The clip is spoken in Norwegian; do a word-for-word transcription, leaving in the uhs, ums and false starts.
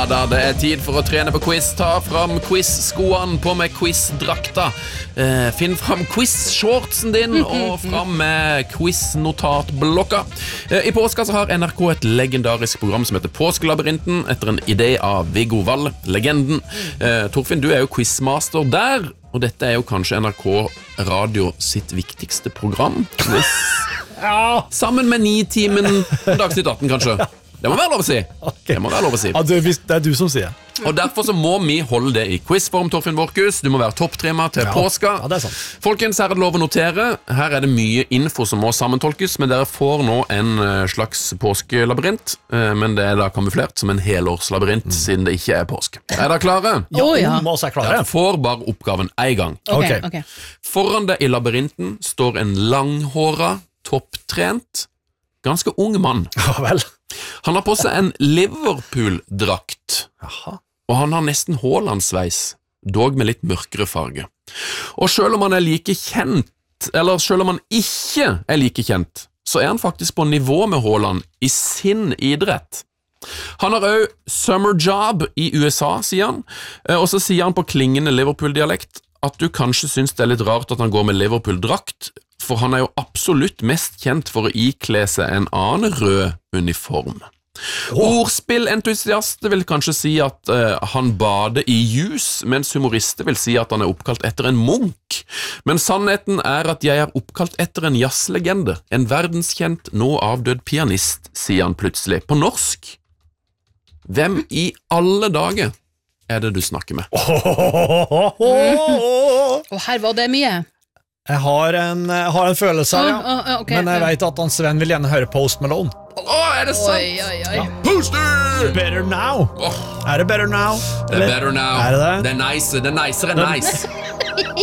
da, det er tid for å trene på quiz. Ta fram quiz-skoene, på med quiz-drakta. Eh, finn fram quiz-shortsen din, og fram med quiz-notatblokka. Eh, I påska så har N R K et legendarisk program som heter Påskelabyrinten, etter en idé av Viggo Wall, legenden. Eh, Torfinn, du er jo quizmaster der, og dette er jo kanskje N R K Radio sitt viktigste program. Quiz. Ja. Sammen med Nitimen, Dagsnytt atten kanskje. Det må være lov å si. Okay. Det må være lov å si. Ja, det, det er du som sier. Og derfor så må vi holde det i quizform, Torfinn Borchhus. Du må være topptrimmer til ja. påska. Ja, det er sant. Folkens, her er det lov å notere. Her er det mye info som må sammentolkes, men dere får nå en slags påskelabyrint, men det er da kamuflert som en helårslabyrint, mm. siden det ikke er påsk. Er dere klare? Ja, oh, ja. Må også er klare. Dere får bare oppgaven en gang. Okay, okay. Foran deg i labyrinten står en langhåra, topptrent, ganske ung mann. Ja vel. Han har på seg en Liverpool-drakt, og han har nesten Haaland-sveis, dog med litt mørkere farge. Og selv om han er like kjent, eller selv om han ikke er like kjent, så er han faktisk på nivå med Haaland i sin idrett. Han har også summer job i U S A, sier han, og så sier han på klingende Liverpool-dialekt at du kanskje synes det er litt rart at han går med Liverpool-drakt, for han er jo absolutt mest kjent for å ikle seg en annen rød uniform. Oh. Ordspillentusiaster vil kanskje si at uh, han bader i jus, mens humorister vil si at han er oppkalt etter en munk. Men sannheten er at jeg er oppkalt etter en jazzlegende, en verdenskjent, nå avdød pianist, sier han plutselig. På norsk. Hvem i alle dager er det du snakker med? Og oh, her var det mye. Jeg har en, jeg har en følelse her, ja. Oh, oh, okay, men jeg okay. vet at han Sven vil gjerne høre Post Malone. Åh, oh, er det sant? Oi, oi, oi. Ja. Poster! Better Now. Oh. Er det Better Now? Det er Better Now. Er det det? Det er nice, det er nicer enn nice.